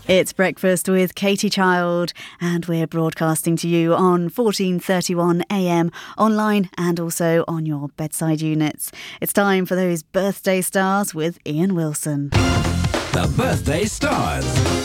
It's Breakfast with Katie Child, and we're broadcasting to you on 1431 AM, online and also on your bedside units. It's time for those birthday stars with Ian Wilson. The Birthday Stars.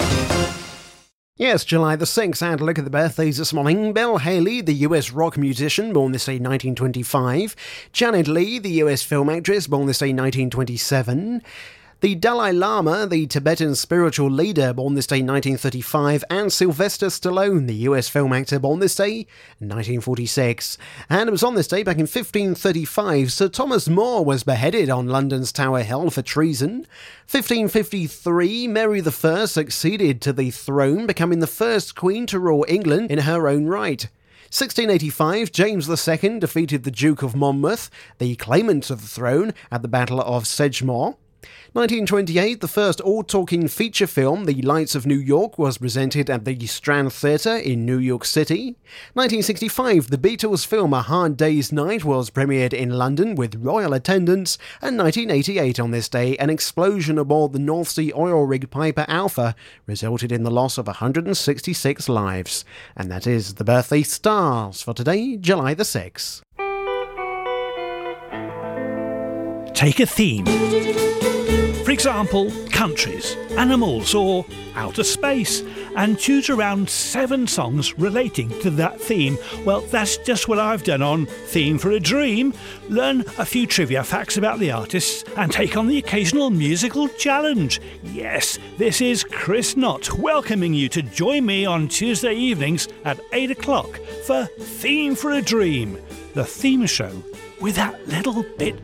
Yes, July the 6th, and look at the birthdays this morning. Bill Haley, the US rock musician, born this day 1925. Janet Leigh, the US film actress, born this day 1927. The Dalai Lama, the Tibetan spiritual leader, born this day 1935, and Sylvester Stallone, the US film actor, born this day 1946. And it was on this day back in 1535, Sir Thomas More was beheaded on London's Tower Hill for treason. 1553, Mary I succeeded to the throne, becoming the first queen to rule England in her own right. 1685, James II defeated the Duke of Monmouth, the claimant to the throne, at the Battle of Sedgemoor. 1928, the first all-talking feature film, The Lights of New York, was presented at the Strand Theatre in New York City. 1965, the Beatles film A Hard Day's Night was premiered in London with royal attendance. And 1988, on this day, an explosion aboard the North Sea oil rig Piper Alpha resulted in the loss of 166 lives. And that is the birthday stars for today, July the 6th. Take a theme. For example, countries, animals or outer space, and choose around 7 songs relating to that theme. Well, that's just what I've done on Theme for a Dream. Learn a few trivia facts about the artists and take on the occasional musical challenge. Yes, this is Chris Knott welcoming you to join me on Tuesday evenings at 8 o'clock for Theme for a Dream, the theme show with that little bit